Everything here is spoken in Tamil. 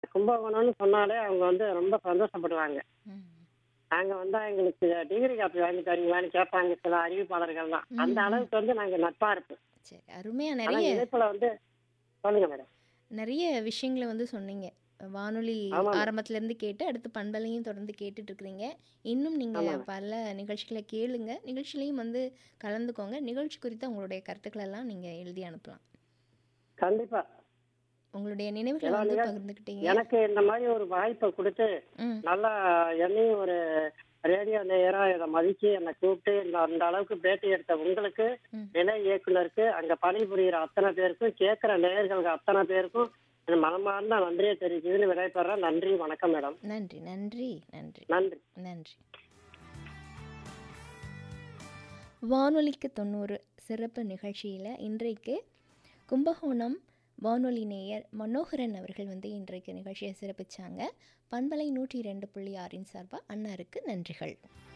கும்பகோணம்னு சொன்னாலே அவங்க வந்து ரொம்ப சந்தோஷப்படுவாங்க. ம். நாங்க வந்தா எங்களுக்கு டிகிரி காப்பி வாங்கி தரீங்களான்னு கேட்பாங்க சில அறிவிப்பாளர்கள்லாம். அந்த ம்ஹ்ம். அளவுக்கு வந்து நாங்க நட்பா இருப்போம். சரி. அருமையா ஆனா நெறைய இணைப்புல வந்து சொல்லுங்க மேடம். நெறைய விஷயங்கள வந்து சொன்னீங்க. வானொலி ஆமா மேடம். ஆரம்பத்துலேருந்து கேட்டு, அடுத்து பண்பலையும் தொடர்ந்து கேட்டுட்டு இருக்கிறீங்க. இன்னும் நீங்க ஆமா மேடம். பல நிகழ்ச்சிகள கேளுங்க. நிகழ்ச்சியிலயும் வந்து கலந்துக்கோங்க. நிகழ்ச்சி குறித்த உங்களுடைய கருத்துக்களெல்லாம் நீங்க எழுதி அனுப்பலாம். கண்டிப்பா. உங்களுடைய நினைவுகள ஏன்னா வந்து பகிர்ந்துக்கிட்டீங்க. எனக்கு இந்த மாரி ஒரு வாய்ப்ப குடுத்து, ம். நல்லா என்னையும் ஒரு ரேடியோ நேயரா இத மதிச்சு என்ன கூப்பிட்டு அந்த அளவுக்கு பேட்டி எடுத்த உங்களுக்கு, ம். நிலை இயக்குனருக்கு, அங்க பணிபுரியிற அத்தன பேருக்கும், கேட்கிற நேயர்களுக்கு அத்தன பேருக்கும் என் மனமார்ந்த நன்றிய தெரிவிச்சுக்கின்னு விடைபெறேன். நன்றி, வணக்கம் மேடம். நன்றி, நன்றி, நன்றி, நன்றி. நன்றி. வானொலிக்கு 90 சிறப்பு நிகழ்ச்சியில இன்றைக்கு கும்பகோணம் வானொலி நேயர் மனோகரன் அவர்கள் வந்து இன்றைக்கு நிகழ்ச்சியை சிறப்பிச்சாங்க. பண்பலை 102.6 சார்பா அன்னாருக்கு நன்றிகள்.